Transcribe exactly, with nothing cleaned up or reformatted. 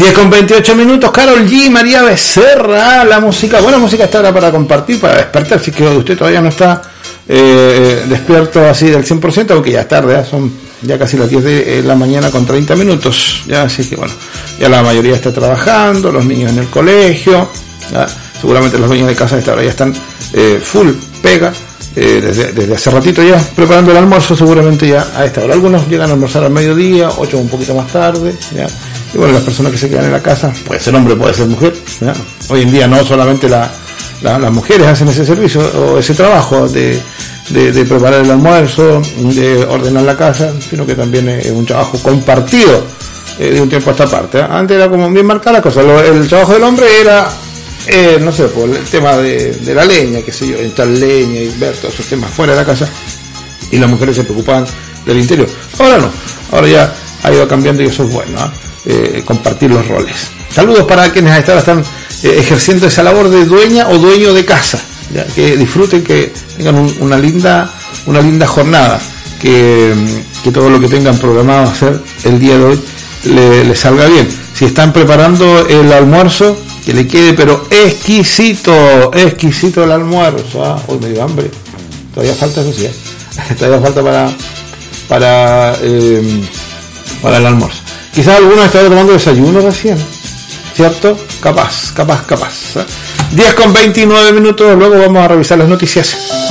diez con veintiocho minutos, Karol G, María Becerra, la música, buena música esta hora para compartir, para despertar, si es que usted todavía no está eh, despierto así del cien por ciento, aunque ya es tarde, ¿eh? Son ya casi las diez de la mañana con treinta minutos, ya, así que bueno, ya la mayoría está trabajando, los niños en el colegio, ¿ya? Seguramente los dueños de casa de esta hora ya están eh, full pega, eh, desde, desde hace ratito ya preparando el almuerzo, seguramente ya a esta hora. Algunos llegan a almorzar al mediodía, otros un poquito más tarde, ¿ya? Y bueno, las personas que se quedan en la casa, puede ser hombre, puede ser mujer, ¿ya? Hoy en día no solamente la, la, las mujeres hacen ese servicio o ese trabajo de, de, de preparar el almuerzo, de ordenar la casa, sino que también es un trabajo compartido eh, de un tiempo a esta parte, ¿eh? Antes era como bien marcada la cosa, Lo, el trabajo del hombre era, eh, no sé, por el tema de, de la leña, qué sé yo, entrar leña y ver todos esos temas fuera de la casa, y las mujeres se preocupaban del interior. Ahora no, ahora ya ha ido cambiando y eso es bueno, ¿eh? Eh, compartir los roles. Saludos para quienes a esta hora están eh, ejerciendo esa labor de dueña o dueño de casa, ¿ya? Que disfruten, que tengan un, una linda una linda jornada, que, que todo lo que tengan programado hacer el día de hoy le, le salga bien. Si están preparando el almuerzo, que le quede pero exquisito, exquisito el almuerzo, ¿ah? Hoy me dio hambre, todavía falta eso sí, ¿eh? todavía falta para para eh, para el almuerzo. Quizás algunos están tomando desayuno recién, ¿cierto? Capaz, capaz, capaz. ¿eh? diez con veintinueve minutos, luego vamos a revisar las noticias.